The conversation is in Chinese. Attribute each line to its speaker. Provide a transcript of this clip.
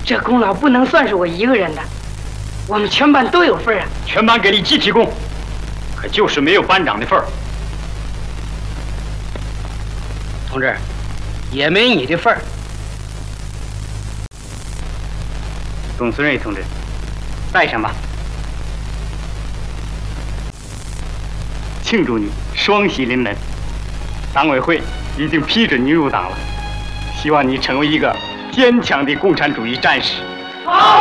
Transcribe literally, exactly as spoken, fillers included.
Speaker 1: 这功劳不能算是我一个人的，我们全班都有份啊！
Speaker 2: 全班给你集体功，可就是没有班长的份儿。
Speaker 1: 同志，也没你的份儿。
Speaker 2: 董思睿同志，带上吧。庆祝你双喜临门，党委会已经批准你入党了，希望你成为一个坚强的共产主义战士。好。